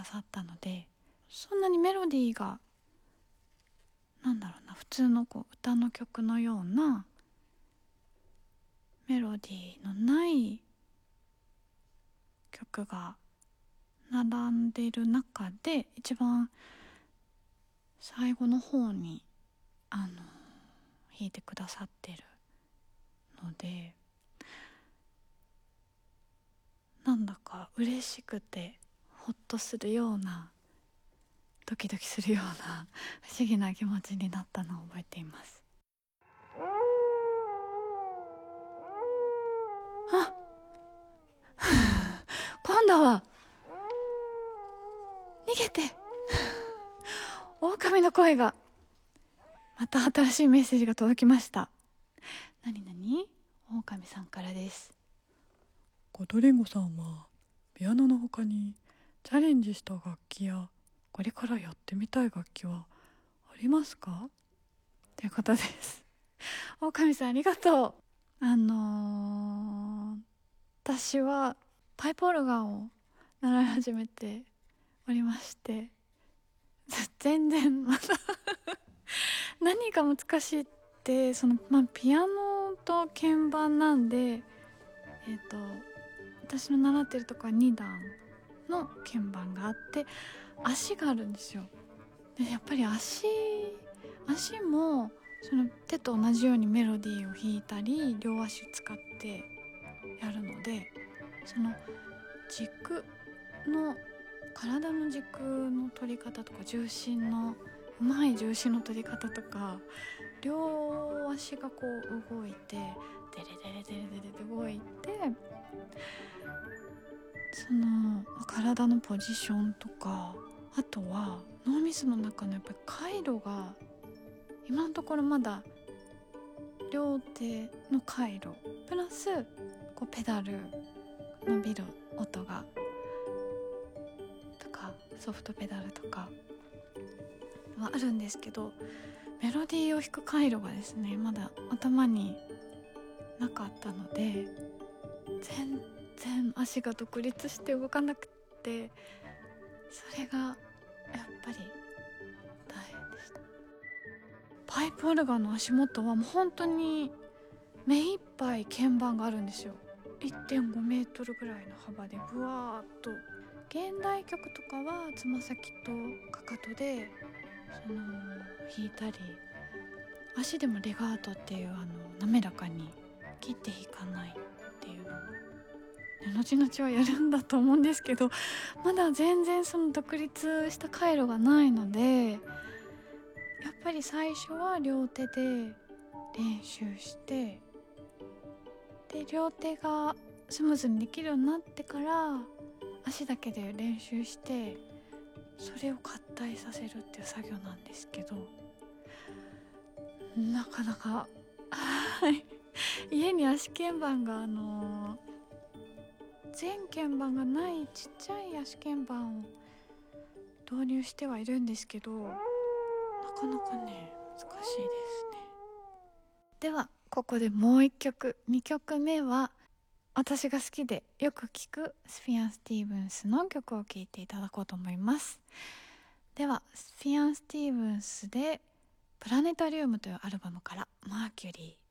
ださったので、そんなにメロディーが普通の歌の曲のようなメロディーのない曲が並んでる中で一番最後の方に弾いてくださってるので、なんだか嬉しくてほっとするような、ドキドキするような不思議な気持ちになったのを覚えています。あ今度は逃げて狼の声が、また新しいメッセージが届きました。狼さんからです。 コトリンゴさんはピアノの他にチャレンジした楽器やこれからやってみたい楽器はありますか？ ということです。狼さんありがとう。私はパイプオルガンを習い始めておりまして、全然まだ何が難しいって、ピアノと鍵盤なんで、私の習ってるとこは2段の鍵盤があって足があるんですよ。でやっぱり足もその手と同じようにメロディーを弾いたり両足使ってやるので、その体の軸の取り方とかうまい重心の取り方とか、両足が動いてデレデレデレデレで動いて、体のポジションとか、あとは脳みその中のやっぱり回路が今のところまだ両手の回路プラスペダル伸びる音がとかソフトペダルとかはあるんですけど、メロディーを弾く回路がですねまだ頭になかったので、全然足が独立して動かなくて、それがやっぱり大変でした。パイプオルガンの足元はもう本当に目いっぱい鍵盤があるんですよ。 1.5 メートルぐらいの幅でブワーっと。現代曲とかはつま先とかかとで弾いたり、足でもレガートっていう滑らかに切って弾かないっていうのも後々はやるんだと思うんですけど、まだ全然その独立した回路がないので、やっぱり最初は両手で練習して、で両手がスムーズにできるようになってから足だけで練習して、それを合体させるっていう作業なんですけど、なかなか家に足鍵盤が全鍵盤がないちっちゃい足鍵盤を導入してはいるんですけど、なかなかね難しいですね。ではここでもう一曲、2曲目は私が好きでよく聴くスフィアン・スティーブンスの曲を聴いていただこうと思います。ではスフィアン・スティーブンスでプラネタリウムというアルバムからマーキュリー。